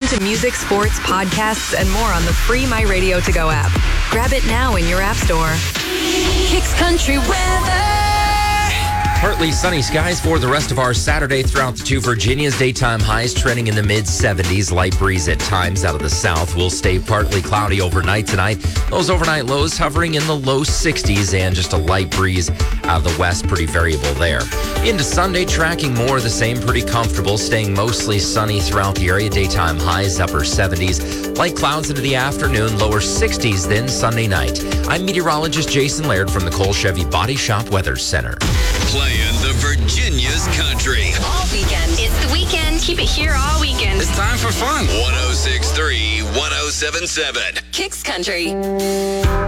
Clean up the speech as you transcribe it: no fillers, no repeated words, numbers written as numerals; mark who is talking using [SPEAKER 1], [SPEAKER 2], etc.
[SPEAKER 1] to music, sports, podcasts, and more on the free My Radio To Go app. Grab it now in your app store. Kicks Country weather.
[SPEAKER 2] Partly sunny skies for the rest of our Saturday throughout the two Virginias. Daytime highs trending in the mid-70s. Light breeze at times out of the south. Will stay partly cloudy overnight tonight. Those overnight lows hovering in the low 60s and just a light breeze out of the west. Pretty variable there. Into Sunday, tracking more of the same. Pretty comfortable. Staying mostly sunny throughout the area. Daytime highs upper 70s. Light clouds into the afternoon. Lower 60s then Sunday night. I'm meteorologist Jason Laird from the Cole Chevy Body Shop Weather Center.
[SPEAKER 3] Playing the Virginia's country.
[SPEAKER 4] All weekend. It's the weekend. Keep it here all weekend.
[SPEAKER 3] It's time for fun. 106.3, 107.7.
[SPEAKER 4] Kicks Country.